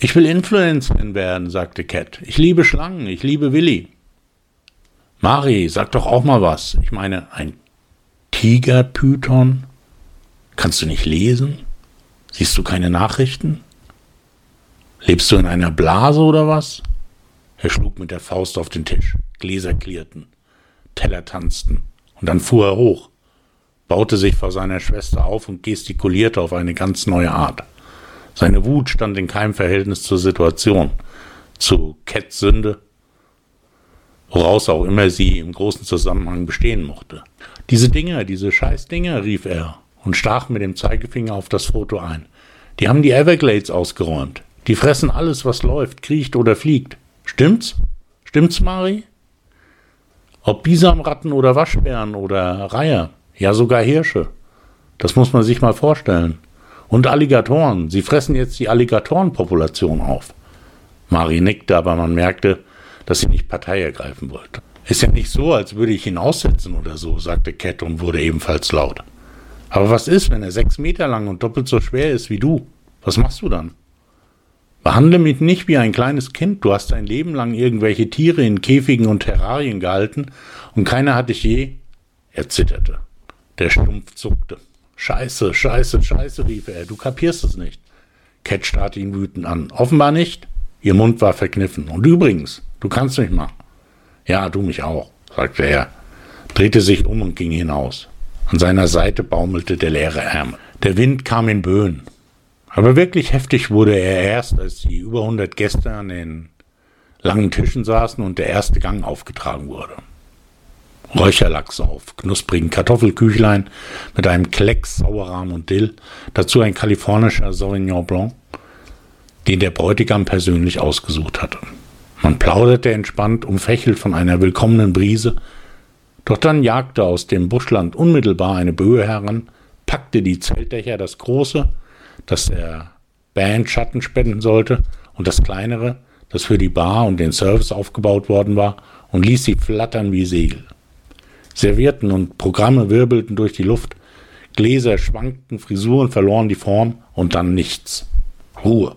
Ich will Influencerin werden, sagte Cat. Ich liebe Schlangen, ich liebe Willi. Mari, sag doch auch mal was. Ich meine, ein Tigerpython? Kannst du nicht lesen? Siehst du keine Nachrichten? Lebst du in einer Blase oder was? Er schlug mit der Faust auf den Tisch. Gläser klirrten, Teller tanzten. Und dann fuhr er hoch, baute sich vor seiner Schwester auf und gestikulierte auf eine ganz neue Art. Seine Wut stand in keinem Verhältnis zur Situation, zu Cats Sünde, woraus auch immer sie im großen Zusammenhang bestehen mochte. Diese Dinger, diese Scheißdinger, rief er und stach mit dem Zeigefinger auf das Foto ein. Die haben die Everglades ausgeräumt. Die fressen alles, was läuft, kriecht oder fliegt. Stimmt's? Stimmt's, Mari? Ob Bisamratten oder Waschbären oder Reiher, ja sogar Hirsche. Das muss man sich mal vorstellen. Und Alligatoren, sie fressen jetzt die Alligatorenpopulation auf. Mari nickte, aber man merkte, dass sie nicht Partei ergreifen wollte. Ist ja nicht so, als würde ich ihn aussetzen oder so, sagte Cat und wurde ebenfalls laut. Aber was ist, wenn er 6 Meter lang und doppelt so schwer ist wie du? Was machst du dann? Behandle mich nicht wie ein kleines Kind. Du hast dein Leben lang irgendwelche Tiere in Käfigen und Terrarien gehalten und keiner hat dich je... Er zitterte. Der Stumpf zuckte. Scheiße, scheiße, scheiße, rief er. Du kapierst es nicht. Cat starrte ihn wütend an. Offenbar nicht. Ihr Mund war verkniffen. Und übrigens, du kannst mich mal. Ja, du mich auch, sagte er, drehte sich um und ging hinaus. An seiner Seite baumelte der leere Ärmel. Der Wind kam in Böen. Aber wirklich heftig wurde er erst, als die über 100 Gäste an den langen Tischen saßen und der erste Gang aufgetragen wurde. Räucherlachs auf knusprigen Kartoffelküchlein mit einem Klecks Sauerrahm und Dill, dazu ein kalifornischer Sauvignon Blanc, den der Bräutigam persönlich ausgesucht hatte. Man plauderte entspannt, umfächelt von einer willkommenen Brise, doch dann jagte aus dem Buschland unmittelbar eine Böe heran, packte die Zeltdächer, das große, das der Band Schatten spenden sollte, und das kleinere, das für die Bar und den Service aufgebaut worden war, und ließ sie flattern wie Segel. Servierten und Programme wirbelten durch die Luft, Gläser schwankten, Frisuren verloren die Form und dann nichts. Ruhe.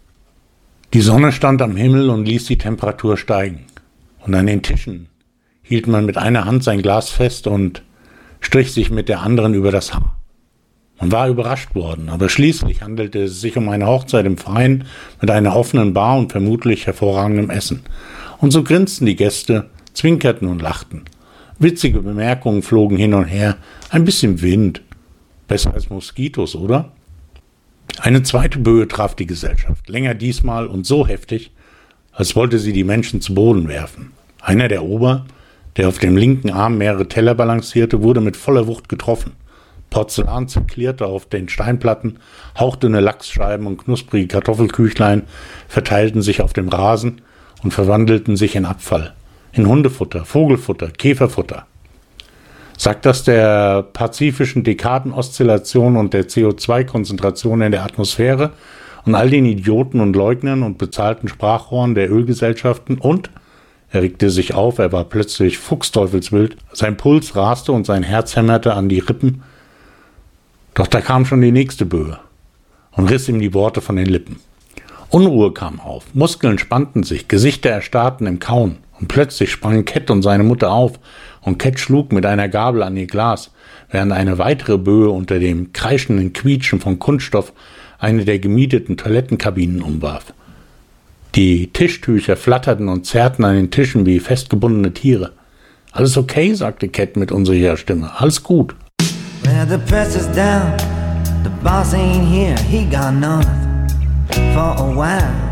Die Sonne stand am Himmel und ließ die Temperatur steigen. Und an den Tischen hielt man mit einer Hand sein Glas fest und strich sich mit der anderen über das Haar. Man war überrascht worden, aber schließlich handelte es sich um eine Hochzeit im Freien mit einer offenen Bar und vermutlich hervorragendem Essen. Und so grinsten die Gäste, zwinkerten und lachten. Witzige Bemerkungen flogen hin und her, ein bisschen Wind. Besser als Moskitos, oder? Eine zweite Böe traf die Gesellschaft, länger diesmal und so heftig, als wollte sie die Menschen zu Boden werfen. Einer der Ober, der auf dem linken Arm mehrere Teller balancierte, wurde mit voller Wucht getroffen. Porzellan zerklirrte auf den Steinplatten, hauchdünne Lachsscheiben und knusprige Kartoffelküchlein verteilten sich auf dem Rasen und verwandelten sich in Abfall, in Hundefutter, Vogelfutter, Käferfutter. Sagt das der pazifischen Dekadenoszillation und der CO2-Konzentration in der Atmosphäre und all den Idioten und Leugnern und bezahlten Sprachrohren der Ölgesellschaften und... Er regte sich auf, er war plötzlich fuchsteufelswild, sein Puls raste und sein Herz hämmerte an die Rippen. Doch da kam schon die nächste Böe und riss ihm die Worte von den Lippen. Unruhe kam auf, Muskeln spannten sich, Gesichter erstarrten im Kauen. Und plötzlich sprangen Cat und seine Mutter auf und Cat schlug mit einer Gabel an ihr Glas, während eine weitere Böe unter dem kreischenden Quietschen von Kunststoff eine der gemieteten Toilettenkabinen umwarf. Die Tischtücher flatterten und zerrten an den Tischen wie festgebundene Tiere. Alles okay, sagte Cat mit unsicherer Stimme. Alles gut. Well, the press is down. The boss ain't here. He got none for a while.